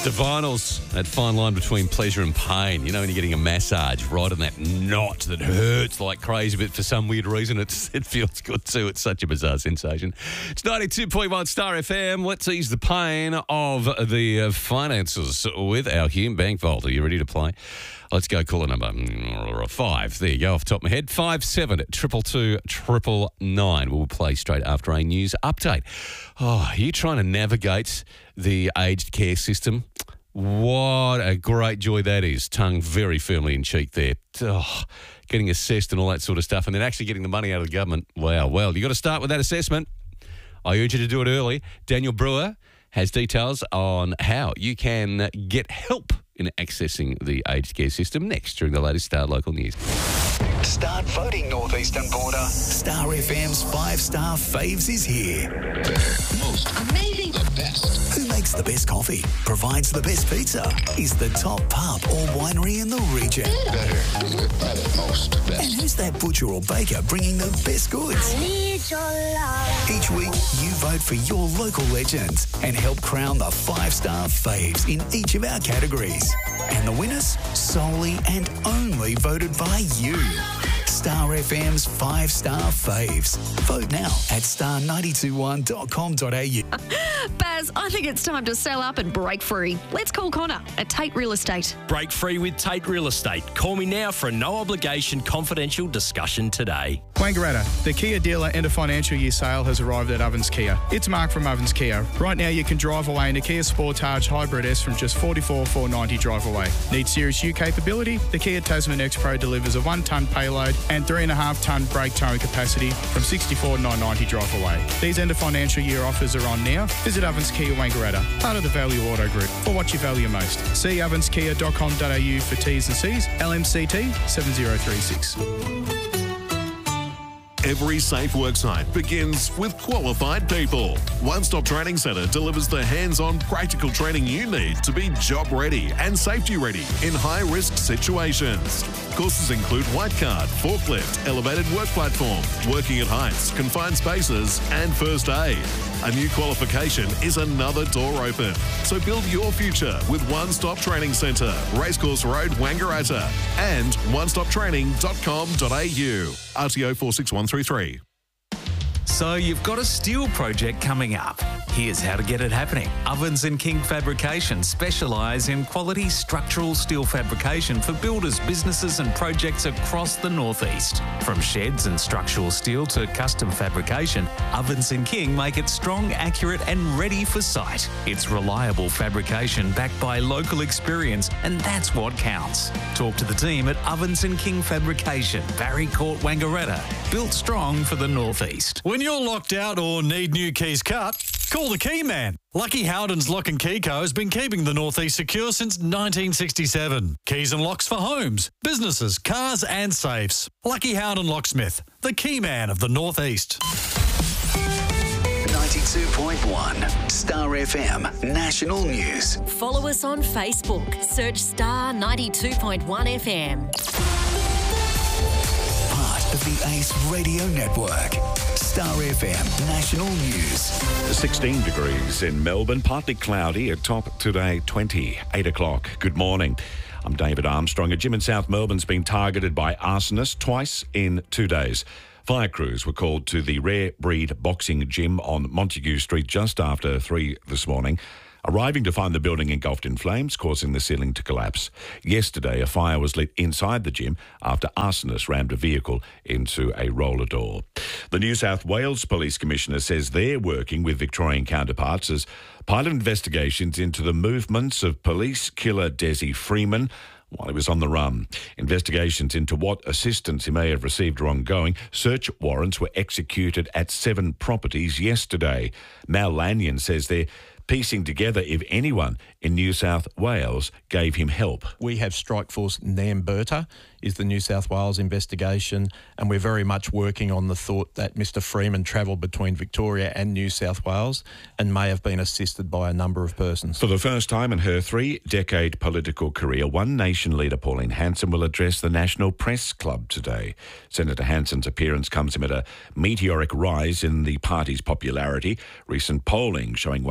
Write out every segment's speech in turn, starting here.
Divinals, that fine line between pleasure and pain. You know, when you're getting a massage right on that knot that hurts like crazy, but for some weird reason it feels good too. It's such a bizarre sensation. It's 92.1 Star FM. Let's ease the pain of the finances with our Hume Bank Vault. Are you ready to play? Let's go caller number 5. There you go, off the top of my head. 57222999. We'll play straight after a news update. Oh, are you trying to navigate the aged care system? What a great joy that is. Tongue very firmly in cheek there. Oh, getting assessed and all that sort of stuff, and then actually getting the money out of the government. Wow, well, you got to start with that assessment. I urge you to do it early. Daniel Brewer has details on how you can get help in accessing the aged care system next during the latest Star Local News. Start voting, Northeastern Border. Star FM's 5-star faves is here. Most amazing. The best. Who makes the best coffee, provides the best pizza, is the top pub or winery in the region? Better. Most. Best. And who's that butcher or baker bringing the best goods? I need your love. Each week, you vote for your local legends and help crown the 5-star faves in each of our categories. And the winners, solely and only voted by you. Star FM's 5-star faves. Vote now at star921.com.au. Baz, I think it's time to sell up and break free. Let's call Connor at Tate Real Estate. Break free with Tate Real Estate. Call me now for a no-obligation confidential discussion today. Wangaratta, the Kia dealer and a financial year sale has arrived at Ovens Kia. It's Mark from Ovens Kia. Right now you can drive away in a Kia Sportage Hybrid S from just $44,490 drive away. Need serious U capability? The Kia Tasman X Pro delivers a 1-tonne payload and 3.5-tonne brake towing capacity from $64,990 drive away. These end of financial year offers are on now. Visit Ovens Kia Wangaratta, part of the Value Auto Group, for what you value most. See ovenskia.com.au for T's and C's. LMCT 7036. Every safe worksite begins with qualified people. One Stop Training Centre delivers the hands-on practical training you need to be job ready and safety ready in high-risk situations. Courses include white card, forklift, elevated work platform, working at heights, confined spaces and first aid. A new qualification is another door open. So build your future with One Stop Training Centre, Racecourse Road, Wangaratta and onestoptraining.com.au. RTO 46133. So you've got a steel project coming up. Here's how to get it happening. Ovens and King Fabrication specialise in quality structural steel fabrication for builders, businesses and projects across the northeast. From sheds and structural steel to custom fabrication, Ovens and King make it strong, accurate and ready for site. It's reliable fabrication backed by local experience, and that's what counts. Talk to the team at Ovens and King Fabrication, Barry Court, Wangaratta. Built strong for the northeast. When you're locked out or need new keys cut, call the Key Man. Lucky Howden's Lock and Key Co. has been keeping the Northeast secure since 1967. Keys and locks for homes, businesses, cars and safes. Lucky Howden Locksmith, the Key Man of the Northeast. 92.1 Star FM National News. Follow us on Facebook. Search Star 92.1 FM. Part of the ACE Radio Network. Star FM National News. 16 degrees in Melbourne, partly cloudy, at top today 20, 8 o'clock. Good morning. I'm David Armstrong. A gym in South Melbourne's been targeted by arsonists twice in 2 days. Fire crews were called to the Rare Breed Boxing Gym on Montague Street just after 3 this morning, arriving to find the building engulfed in flames, causing the ceiling to collapse. Yesterday, a fire was lit inside the gym after arsonists rammed a vehicle into a roller door. The New South Wales Police Commissioner says they're working with Victorian counterparts as part of investigations into the movements of police killer Desi Freeman while he was on the run. Investigations into what assistance he may have received are ongoing. Search warrants were executed at 7 properties yesterday. Mal Lanyon says they're piecing together if anyone in New South Wales gave him help. We have Strike Force Namberta is the New South Wales investigation, and we're very much working on the thought that Mr Freeman travelled between Victoria and New South Wales and may have been assisted by a number of persons. For the first time in her 3-decade political career, One Nation leader Pauline Hanson will address the National Press Club today. Senator Hanson's appearance comes amid a meteoric rise in the party's popularity. Recent polling showing One Nation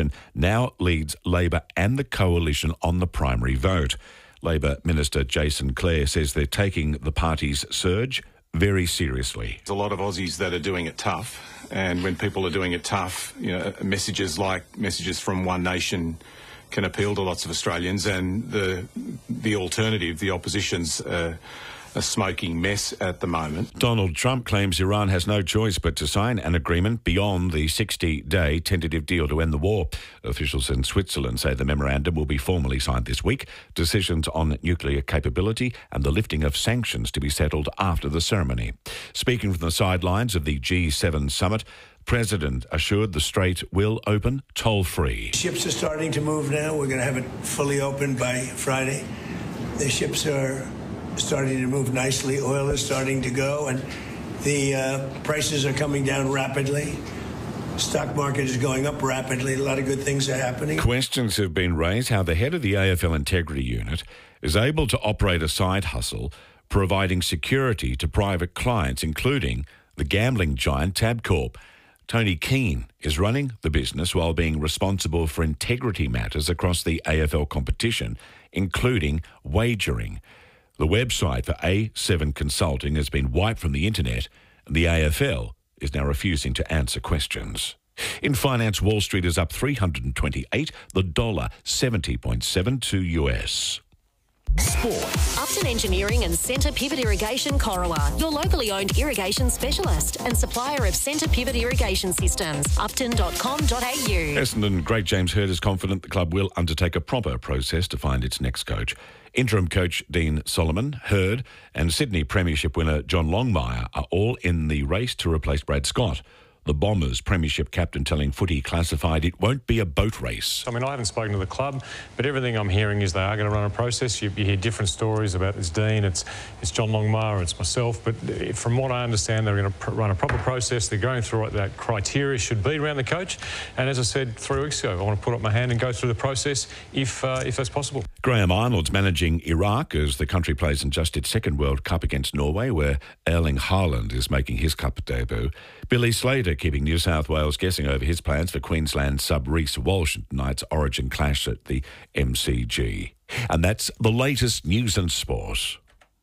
competition now leads Labor and the Coalition on the primary vote. Labor Minister Jason Clare says they're taking the party's surge very seriously. There's a lot of Aussies that are doing it tough, and when people are doing it tough, messages like messages from One Nation can appeal to lots of Australians, and the alternative, the opposition's a smoking mess at the moment. Donald Trump claims Iran has no choice but to sign an agreement beyond the 60-day tentative deal to end the war. Officials in Switzerland say the memorandum will be formally signed this week. Decisions on nuclear capability and the lifting of sanctions to be settled after the ceremony. Speaking from the sidelines of the G7 summit, President assured the Strait will open toll-free. Ships are starting to move now. We're going to have it fully open by Friday. The ships are starting to move nicely. Oil is starting to go, and the prices are coming down rapidly. Stock market is going up rapidly. A lot of good things are happening. Questions have been raised how the head of the AFL Integrity Unit is able to operate a side hustle, providing security to private clients, including the gambling giant Tabcorp. Tony Keane is running the business while being responsible for integrity matters across the AFL competition, including wagering. The website for A7 Consulting has been wiped from the internet, and the AFL is now refusing to answer questions. In finance, Wall Street is up 328, the dollar 70.72 US. Sport. Upton Engineering and Centre Pivot Irrigation Corowa, your locally owned irrigation specialist and supplier of Centre Pivot Irrigation Systems. Upton.com.au. Essendon great James Hird is confident the club will undertake a proper process to find its next coach. Interim coach Dean Solomon, Hird and Sydney Premiership winner John Longmire are all in the race to replace Brad Scott. The Bombers Premiership captain telling Footy Classified it won't be a boat race. I mean, I haven't spoken to the club, but everything I'm hearing is they are going to run a process. You hear different stories about it's Dean, it's John Longmire, it's myself, but from what I understand, they're going to run a proper process. They're going through what that criteria should be around the coach. And as I said 3 weeks ago, I want to put up my hand and go through the process if that's possible. Graham Arnold's managing Iraq as the country plays in just its second World Cup against Norway, where Erling Haaland is making his Cup debut. Billy Slater keeping New South Wales guessing over his plans for Queensland sub Reece Walsh at tonight's Origin clash at the MCG. And that's the latest news and sport.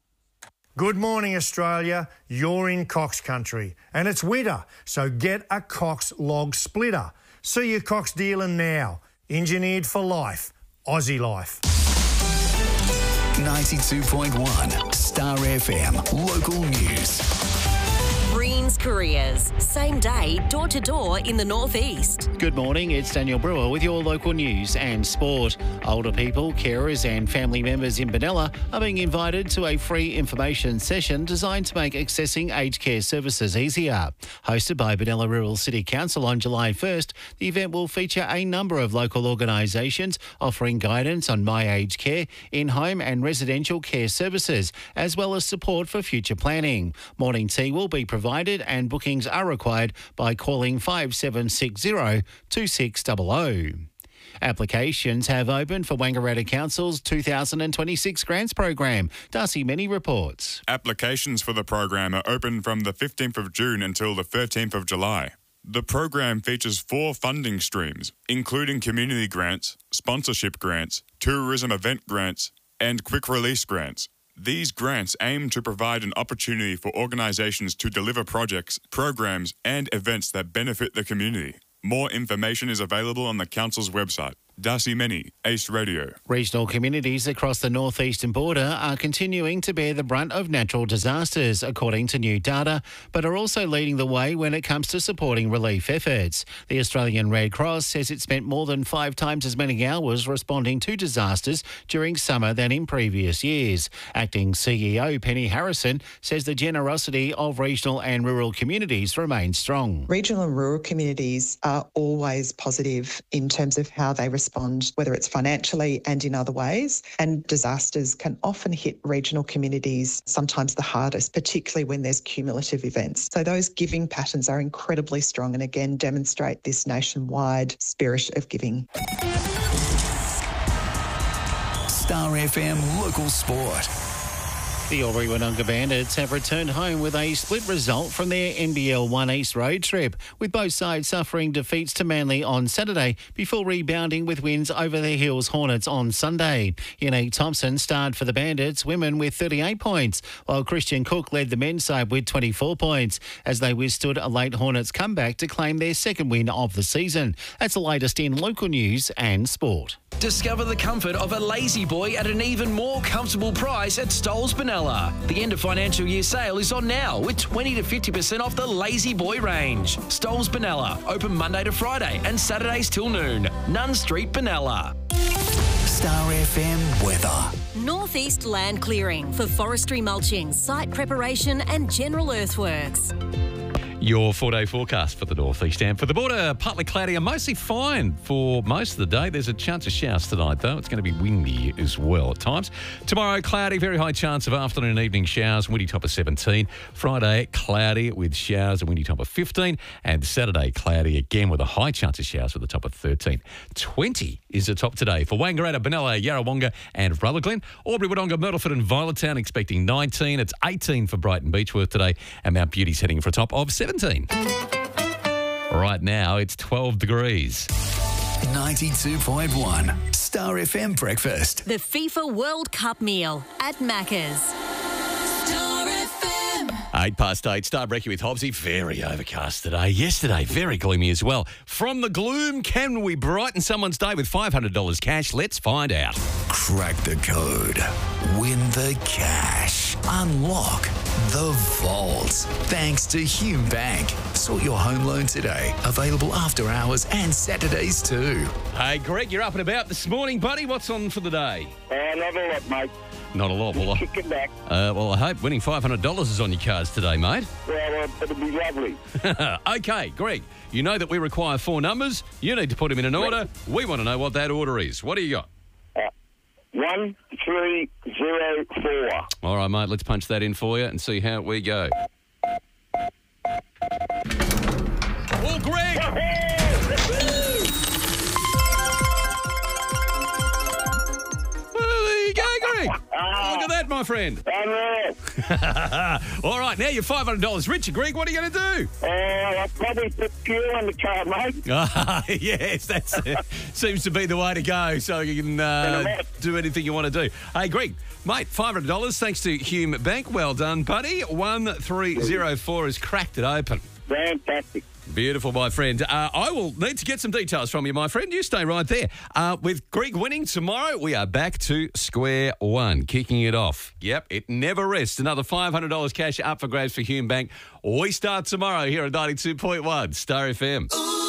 Good morning, Australia. You're in Cox country, and it's winter, so get a Cox log splitter. See your Cox dealer now. Engineered for life. Aussie life. 92.1 Star FM local news. Breen's Careers. Same day, door to door in the northeast. Good morning, it's Daniel Brewer with your local news and sport. Older people, carers and family members in Benalla are being invited to a free information session designed to make accessing aged care services easier. Hosted by Benalla Rural City Council on July 1st, the event will feature a number of local organisations offering guidance on My Aged Care, in-home and residential care services, as well as support for future planning. Morning tea will be provided and bookings are required by calling 5760 2600. Applications have opened for Wangaratta Council's 2026 grants program. Darcy Many reports. Applications for the program are open from the 15th of June until the 13th of July. The program features 4 funding streams, including community grants, sponsorship grants, tourism event grants, and quick release grants. These grants aim to provide an opportunity for organisations to deliver projects, programs and events that benefit the community. More information is available on the Council's website. Darcy Many, Ace Radio. Regional communities across the northeastern border are continuing to bear the brunt of natural disasters, according to new data, but are also leading the way when it comes to supporting relief efforts. The Australian Red Cross says it spent more than 5 times as many hours responding to disasters during summer than in previous years. Acting CEO Penny Harrison says the generosity of regional and rural communities remains strong. Regional and rural communities are always positive in terms of how they respond, whether it's financially and in other ways. And disasters can often hit regional communities sometimes the hardest, particularly when there's cumulative events. So those giving patterns are incredibly strong and again demonstrate this nationwide spirit of giving. Star FM local sport. The Albury-Wodonga Bandits have returned home with a split result from their NBL 1 East road trip, with both sides suffering defeats to Manly on Saturday before rebounding with wins over the Hills Hornets on Sunday. Unique Thompson starred for the Bandits women with 38 points, while Christian Cook led the men's side with 24 points, as they withstood a late Hornets comeback to claim their second win of the season. That's the latest in local news and sport. Discover the comfort of a lazy boy at an even more comfortable price at Stoles Benalla. The end of financial year sale is on now with 20 to 50% off the Lazy Boy range. Stoles Benalla, open Monday to Friday and Saturdays till noon. Nunn Street, Benalla. Star FM weather. Northeast Land Clearing for forestry mulching, site preparation and general earthworks. Your 4-day forecast for the northeast and for the border, partly cloudy and mostly fine for most of the day. There's a chance of showers tonight, though. It's going to be windy as well at times. Tomorrow, cloudy, very high chance of afternoon and evening showers, windy top of 17. Friday, cloudy with showers, a windy top of 15. And Saturday, cloudy again with a high chance of showers with a top of 13. 20 is the top today for Wangaratta, Benalla, Yarrawonga and Rutherglen. Albury-Wodonga, Myrtleford and Violettown expecting 19. It's 18 for Brighton Beechworth today. And Mount Beauty's heading for a top of 17. Right now, it's 12 degrees. 92.1 Star FM breakfast. The FIFA World Cup meal at Macca's. 8 past 8, Star Brekkie with Hobbsy. Very overcast today. Yesterday, very gloomy as well. From the gloom, can we brighten someone's day with $500 cash? Let's find out. Crack the code. Win the cash. Unlock the vault. Thanks to Hume Bank. Sort your home loan today. Available after hours and Saturdays too. Hey, Greg, you're up and about this morning, buddy. What's on for the day? Not a lot, mate. Not a lot. Well, Chicken back. well, I hope winning $500 is on your cards today, mate. Well, it'll be lovely. Okay, Greg, you know that we require 4 numbers. You need to put them in an order. We want to know what that order is. What do you got? 1304. All right, mate, let's punch that in for you and see how we go. Oh, Greg! There you go, Greg. Look at that, my friend. All right, now you're $500 richer, Greg. What are you going to do? I'll probably put fuel on the car, mate. Yes, that seems to be the way to go, so you can do anything you want to do. Hey, Greg, mate, $500 thanks to Hume Bank. Well done, buddy. 1304 has cracked it open. Fantastic. Beautiful, my friend. I will need to get some details from you, my friend. You stay right there. With Greg winning tomorrow, we are back to square one, kicking it off. Yep, it never rests. Another $500 cash up for grabs for Hume Bank. We start tomorrow here at 92.1 Star FM.